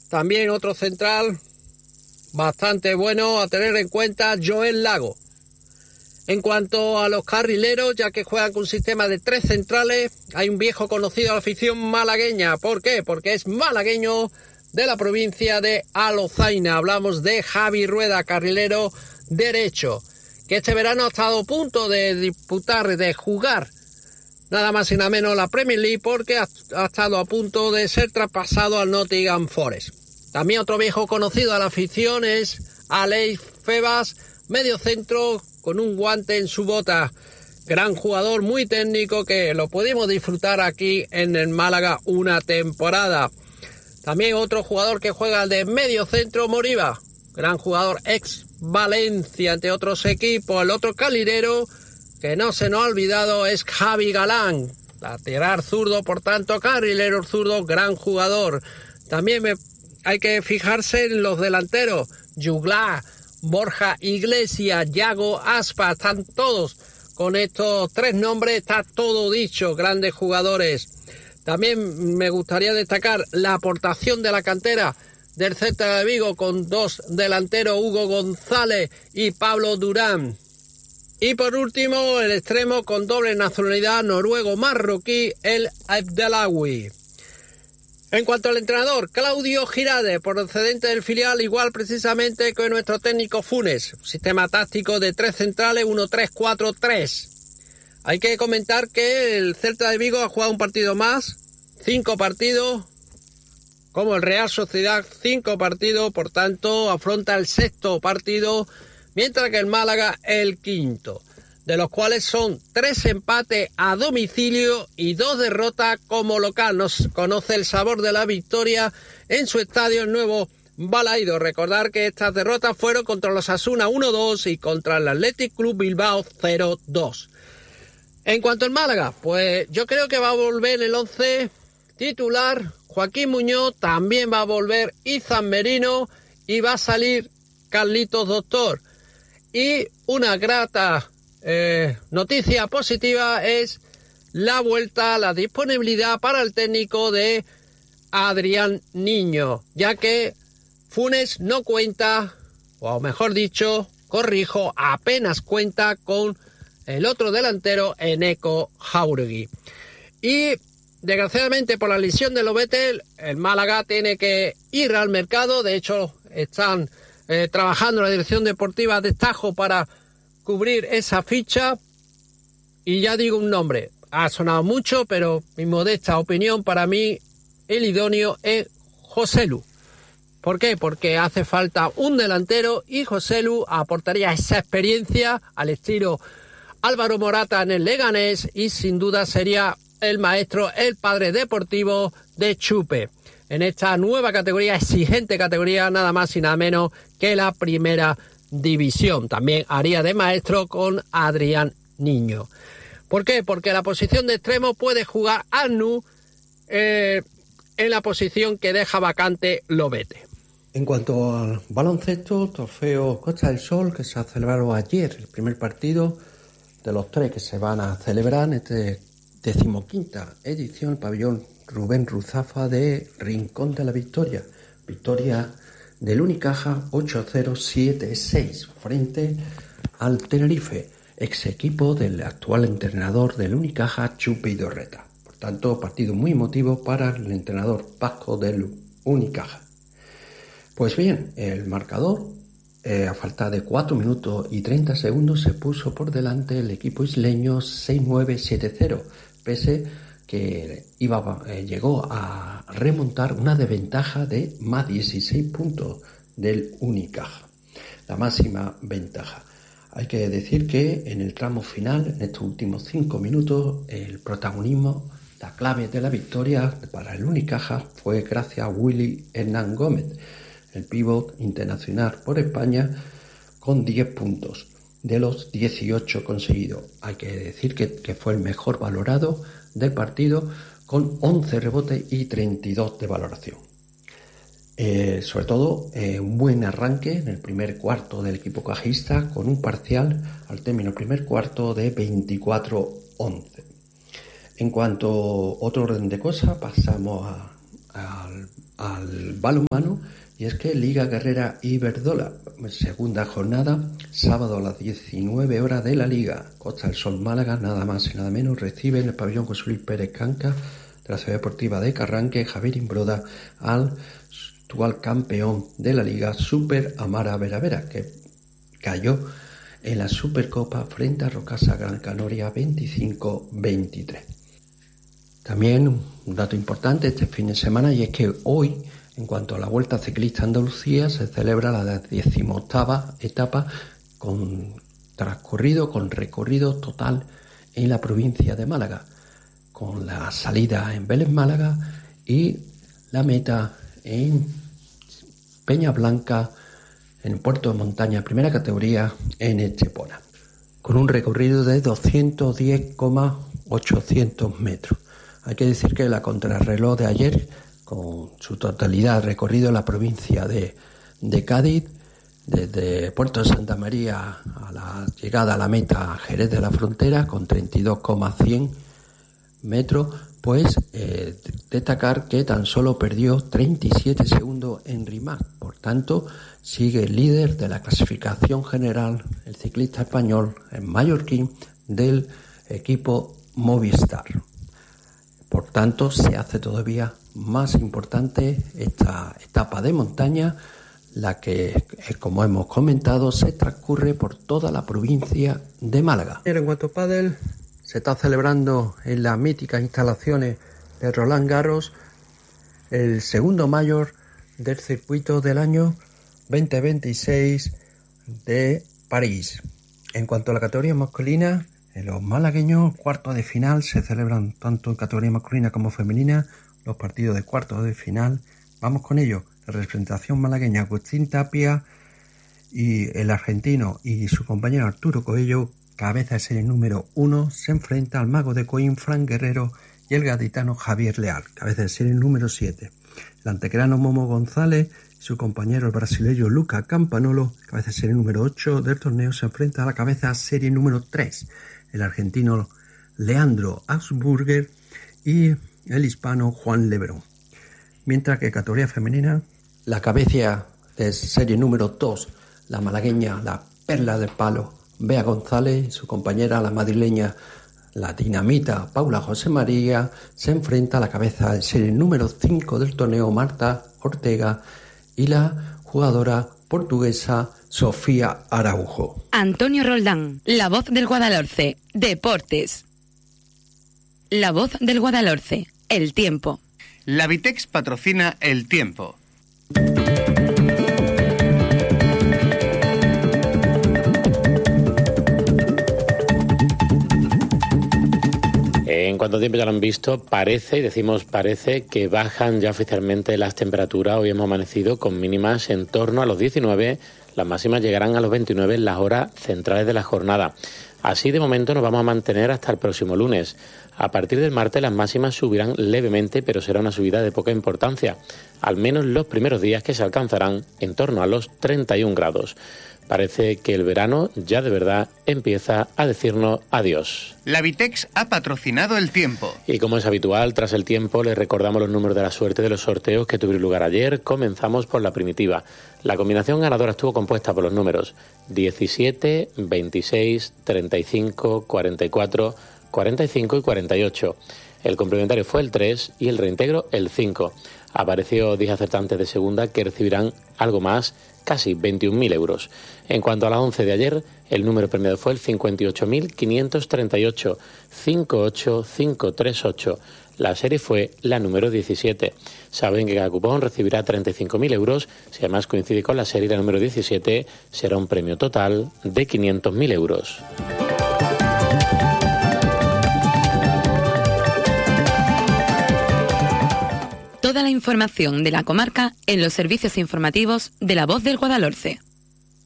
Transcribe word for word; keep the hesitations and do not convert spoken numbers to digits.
también otro central bastante bueno a tener en cuenta, Joel Lago. En cuanto a los carrileros, ya que juegan con un sistema de tres centrales, hay un viejo conocido a la afición malagueña. ¿Por qué? Porque es malagueño de la provincia de Alozaina. Hablamos de Javi Rueda, carrilero derecho, que este verano ha estado a punto de disputar, de jugar nada más y nada menos la Premier League, porque ha, ha estado a punto de ser traspasado al Nottingham Forest. También otro viejo conocido a la afición es Aleix Febas, medio centro con un guante en su bota. Gran jugador, muy técnico, que lo pudimos disfrutar aquí en el Málaga una temporada. También otro jugador que juega de medio centro, Moriba. Gran jugador, ex Valencia, entre otros equipos. El otro carrilero que no se nos ha olvidado es Javi Galán. Lateral zurdo, por tanto, carrilero zurdo, gran jugador. También me, hay que fijarse en los delanteros. Juglar, Borja Iglesias, Yago Aspas, están todos con estos tres nombres, está todo dicho, grandes jugadores. También me gustaría destacar la aportación de la cantera del Celta de Vigo con dos delanteros, Hugo González y Pablo Durán. Y por último, el extremo con doble nacionalidad noruego-marroquí, el Abdelawi. En cuanto al entrenador, Claudio Girade, procedente del filial, igual precisamente que nuestro técnico Funes. Sistema táctico de tres centrales, uno tres cuatro tres. Hay que comentar que el Celta de Vigo ha jugado un partido más, cinco partidos, como el Real Sociedad, cinco partidos, por tanto afronta el sexto partido, mientras que el Málaga el quinto, de los cuales son tres empates a domicilio y dos derrotas como local. Nos conoce el sabor de la victoria en su estadio, el Nuevo Balaido. Recordar que estas derrotas fueron contra los Osasuna uno dos y contra el Athletic Club Bilbao cero dos. En cuanto al Málaga, pues yo creo que va a volver el once titular Joaquín Muñoz, también va a volver Izan Merino y va a salir Carlitos Doctor. Y una grata eh, noticia positiva es la vuelta, la disponibilidad para el técnico de Adrián Niño, ya que Funes no cuenta, o mejor dicho, corrijo, apenas cuenta con el otro delantero, Eneco Jauregui. Y desgraciadamente por la lesión de Lobetel, el Málaga tiene que ir al mercado. De hecho, están eh, trabajando la dirección deportiva de Tajo para cubrir esa ficha. Y ya digo un nombre, ha sonado mucho, pero mi modesta opinión, para mí el idóneo es Joselu. ¿Por qué? Porque hace falta un delantero y Joselu aportaría esa experiencia al estilo Álvaro Morata en el Leganés y sin duda sería el maestro, el padre deportivo de Chupe en esta nueva categoría, exigente categoría, nada más y nada menos que la primera división. También haría de maestro con Adrián Niño. ¿Por qué? Porque la posición de extremo puede jugar Anu eh, en la posición que deja vacante Lobete. En cuanto al baloncesto, trofeo Costa del Sol, que se ha celebrado ayer, el primer partido de los tres que se van a celebrar en este decimoquinta edición, el pabellón Rubén Ruzafa de Rincón de la Victoria. Victoria del Unicaja ocho cero siete seis frente al Tenerife, ex equipo del actual entrenador del Unicaja, Chupe Idorreta. Por tanto, partido muy emotivo para el entrenador vasco del Unicaja. Pues bien, el marcador, eh, a falta de cuatro minutos y treinta segundos, se puso por delante el equipo isleño seis nueve siete cero, pese que iba, eh, llegó a remontar una desventaja de más dieciséis puntos del Unicaja, la máxima ventaja. Hay que decir que en el tramo final, en estos últimos cinco minutos, el protagonismo, la clave de la victoria para el Unicaja fue gracias a Willy Hernán Gómez, el pívot internacional por España, con diez puntos de los dieciocho conseguidos. Hay que decir que, que fue el mejor valorado del partido, con once rebotes y treinta y dos de valoración. Eh, sobre todo, eh, un buen arranque en el primer cuarto del equipo cajista, con un parcial al término del primer cuarto de veinticuatro once. En cuanto a otro orden de cosas, pasamos a, al al balonmano, y es que Liga Guerrera Iberdrola, segunda jornada, sábado a las diecinueve horas de la Liga. Costa del Sol Málaga, nada más y nada menos, recibe en el pabellón José Luis Pérez Canca de la Ciudad Deportiva de Carranque, Javier Imbroda, al actual campeón de la Liga, Super Amara Veravera, que cayó en la Supercopa frente a Rocasa Gran Canaria veinticinco veintitrés. También un dato importante este fin de semana, y es que hoy, en cuanto a la Vuelta Ciclista Andalucía, se celebra la decimoctava etapa con transcurrido, con recorrido total en la provincia de Málaga, con la salida en Vélez Málaga y la meta en Peña Blanca, en el puerto de montaña primera categoría en Estepona, con un recorrido de doscientos diez coma ochocientos metros. Hay que decir que la contrarreloj de ayer, con su totalidad recorrido en la provincia de, de Cádiz, desde Puerto de Santa María a la llegada a la meta Jerez de la Frontera, con treinta y dos coma cien metros, pues eh, destacar que tan solo perdió treinta y siete segundos en Rimac. Por tanto, sigue el líder de la clasificación general, el ciclista español, el mallorquín, del equipo Movistar. Por tanto, se hace todavía más importante esta etapa de montaña, la que, como hemos comentado, se transcurre por toda la provincia de Málaga. En cuanto a pádel, se está celebrando en las míticas instalaciones de Roland Garros el segundo mayor del circuito del año veinte veintiséis de París. En cuanto a la categoría masculina, en los malagueños, cuartos de final, se celebran tanto en categoría masculina como femenina los partidos de cuartos de final. Vamos con ello. La representación malagueña, Agustín Tapia, y el argentino y su compañero Arturo Coello, cabeza de serie número uno, se enfrenta al mago de Coín, Fran Guerrero, y el gaditano Javier Leal, cabeza de serie número siete. El antequerano Momo González y su compañero el brasileño Luca Campanolo, cabeza de serie número ocho del torneo, se enfrenta a la cabeza de serie número tres. El argentino Leandro Augsburger y el hispano Juan Lebrón. Mientras que en categoría femenina, la cabeza de serie número dos, la malagueña, la perla del palo, Bea González, y su compañera, la madrileña, la dinamita Paula José María, se enfrenta a la cabeza de serie número cinco del torneo, Marta Ortega, y la jugadora portuguesa Sofía Araujo. Antonio Roldán, la voz del Guadalhorce, Deportes. La voz del Guadalhorce, el tiempo. La Vitex patrocina el tiempo. En cuanto a tiempo ya lo han visto, parece, y decimos parece, que bajan ya oficialmente las temperaturas. Hoy hemos amanecido con mínimas en torno a los diecinueve, las máximas llegarán a los veintinueve en las horas centrales de la jornada. Así de momento nos vamos a mantener hasta el próximo lunes. A partir del martes las máximas subirán levemente, pero será una subida de poca importancia, al menos los primeros días, que se alcanzarán en torno a los treinta y un grados. Parece que el verano ya de verdad empieza a decirnos adiós. La Vitex ha patrocinado el tiempo. Y como es habitual, tras el tiempo les recordamos los números de la suerte de los sorteos que tuvieron lugar ayer. Comenzamos por la primitiva. La combinación ganadora estuvo compuesta por los números diecisiete, veintiséis, treinta y cinco, cuarenta y cuatro, cuarenta y cinco y cuarenta y ocho. El complementario fue el tres y el reintegro el cinco. Apareció diez acertantes de segunda que recibirán algo más, casi veintiún mil euros. En cuanto a las once de ayer, el número premiado fue el cincuenta y ocho mil quinientos treinta y ocho, cinco ocho cinco tres ocho. La serie fue la número diecisiete. Saben que cada cupón recibirá treinta y cinco mil euros. Si además coincide con la serie la número diecisiete, será un premio total de quinientos mil euros. Toda la información de la comarca en los servicios informativos de La Voz del Guadalhorce.